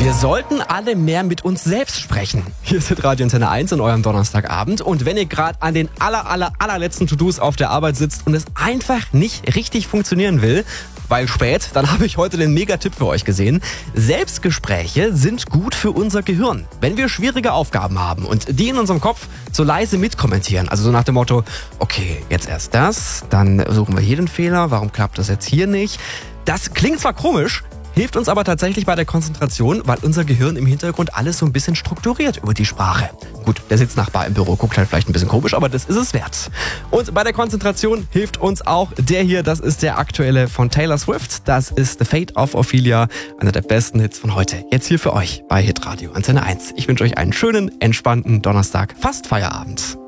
Wir sollten alle mehr mit uns selbst sprechen. Hier ist Radio Antenne 1 in eurem Donnerstagabend. Und wenn ihr gerade an den allerletzten To-Dos auf der Arbeit sitzt und es einfach nicht richtig funktionieren will, weil spät, dann habe ich heute den Mega-Tipp für euch gesehen. Selbstgespräche sind gut für unser Gehirn. Wenn wir schwierige Aufgaben haben und die in unserem Kopf so leise mitkommentieren, also so nach dem Motto, okay, jetzt erst das, dann suchen wir hier den Fehler, warum klappt das jetzt hier nicht? Das klingt zwar komisch, hilft uns aber tatsächlich bei der Konzentration, weil unser Gehirn im Hintergrund alles so ein bisschen strukturiert über die Sprache. Gut, der Sitznachbar im Büro guckt halt vielleicht ein bisschen komisch, aber das ist es wert. Und bei der Konzentration hilft uns auch der hier, das ist der aktuelle von Taylor Swift. Das ist The Fate of Ophelia, einer der besten Hits von heute. Jetzt hier für euch bei Hitradio Antenne 1. Ich wünsche euch einen schönen, entspannten Donnerstag, fast Feierabend.